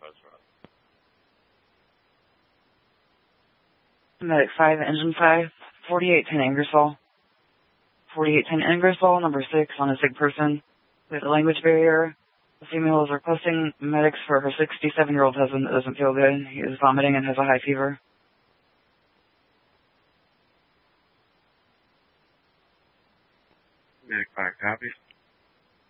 Medic 5, Engine 5, 4810 Ingersoll. 4810 Ingersoll, number 6, on a sick person with a language barrier. The female is requesting medics for her 67-year-old husband that doesn't feel good. He is vomiting and has a high fever. Medic 5 copies.